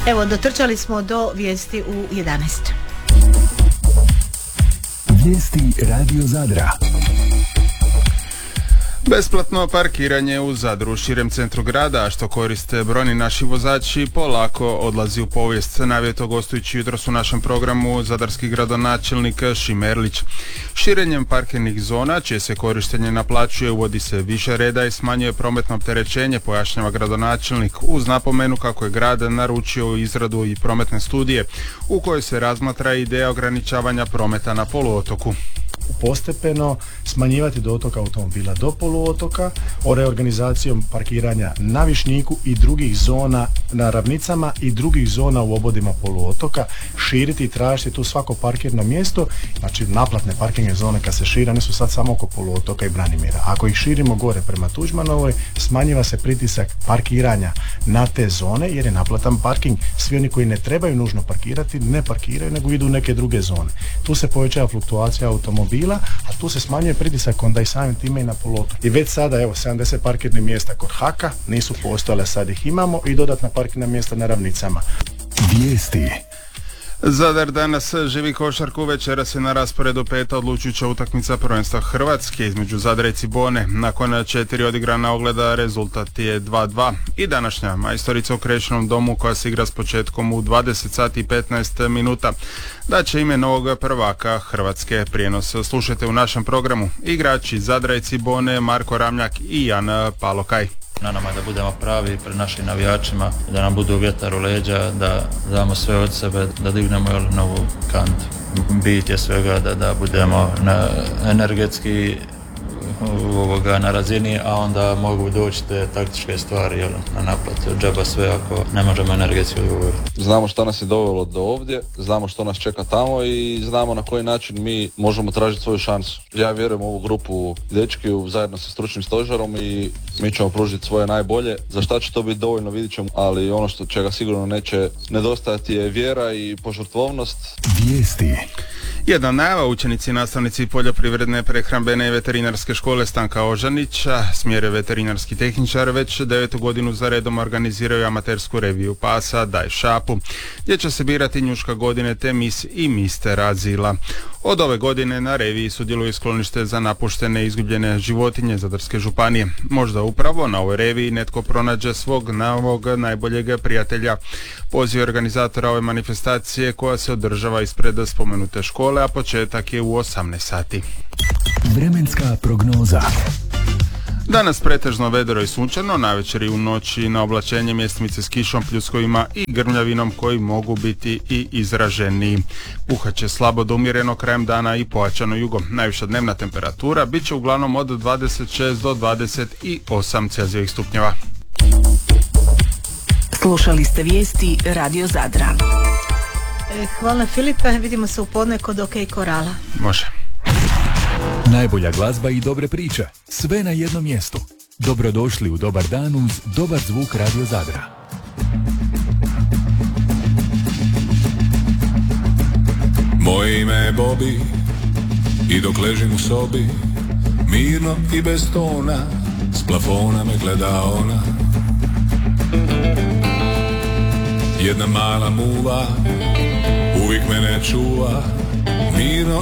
Evo, dotrčali smo do vijesti u 11. Vijesti Radio Zadra. Besplatno parkiranje u Zadru u širem centru grada, što koriste brojni naši vozači, polako odlazi u povijest. Najavio to gostujući jutros u našem programu zadarski gradonačelnik Šime Erlić. Širenjem parkirnih zona, čije se korištenje naplaćuje, uvodi se više reda i smanjuje prometno opterećenje, pojašnjava gradonačelnik, uz napomenu kako je grad naručio izradu i prometne studije u kojoj se razmatra ideja ograničavanja prometa na poluotoku. Postepeno smanjivati dotok automobila do poluotoka, o reorganizacijom parkiranja na Višnjiku i drugih zona na ravnicama i drugih zona u obodima poluotoka, širiti i tražiti tu svako parkirno mjesto. Znači naplatne parkirne zone kad se šire, one su sad samo oko poluotoka i Branimira. Ako ih širimo gore prema Tuđmanovoj, smanjiva se pritisak parkiranja na te zone jer je naplatan parking. Svi oni koji ne trebaju nužno parkirati ne parkiraju nego idu u neke druge zone. Tu se povećava fluktuacija automobila, a tu se smanjuje pritisak onda i samim time i na poluotok. I već sada, evo, 70 parkirnih mjesta kod Haka nisu postojale, sad ih imamo, i dodatna parkirna mjesta na ravnicama. Vijesti. Zadar danas živi košarku, večeras je na rasporedu peta odlučujuća utakmica prvenstva Hrvatske između Zadra i Cibone. Nakon 4 odigrana ogleda rezultat je 2-2 i današnja majstorica u Krešnom domu koja se igra s početkom u 20 sati i 15 minuta da će ime novog prvaka Hrvatske. Prijenos slušajte u našem programu. Igrači Zadra i Cibone Marko Ramljak i Jan Palokaj. Na nama je da budemo pravi pred našim navijačima, da nam budu vjetar u leđa, da damo sve od sebe, da dignemo novu kantu. Bit je svega da budemo energetski na razini, a onda mogu doći te taktičke stvari na naplatu. Džaba sve ako ne možemo energetski odgovoriti. Znamo što nas je dovelo do ovdje, znamo što nas čeka tamo i znamo na koji način mi možemo tražiti svoju šansu. Ja vjerujem u ovu grupu dečki zajedno sa stručnim stožerom i mi ćemo pružiti svoje najbolje. Za šta će to biti dovoljno vidit ćemo, ali ono što čega sigurno neće nedostajati je vjera i požrtvovnost. Vijesti. Jedna najava, učenici i nastavnici poljoprivredne, prehrambene i veterinarske škole Stanka Ožanića, smjer veterinarski tehničar, već 9. godinu za redom organiziraju amatersku reviju pasa Daj šapu, gdje će se birati njuška godine te mis i mister azila. Od ove godine na reviji sudjeluje sklonište za napuštene i izgubljene životinje Zadarske županije. Možda upravo na ovoj reviji netko pronađe svog novog najboljeg prijatelja. Poziv organizatora ove manifestacije koja se održava ispred spomenute škole, a početak je u 18 sati. Vremenska prognoza. Danas pretežno vedro i sunčano, navečer i u noći na oblačenje mjestimice s kišom, pljuskovima i grmljavinom koji mogu biti i izraženiji. Puhaće slabo do umjereno krajem dana i pojačano jugo. Najviša dnevna temperatura bit će uglavnom od 26 do 28 Celzijevih stupnjeva. Slušali ste vijesti Radio Zadra. Hvala Filipe, vidimo se u podne kod OK Korala. Može. Najbolja glazba i dobre priče, sve na jednom mjestu. Dobrodošli u dobar dan uz dobar zvuk Radio Zadra. Moje ime je Bobby i dok ležim u sobi, mirno i bez tona, s plafona me gleda ona. Jedna mala muva uvijek mene čuva, mirno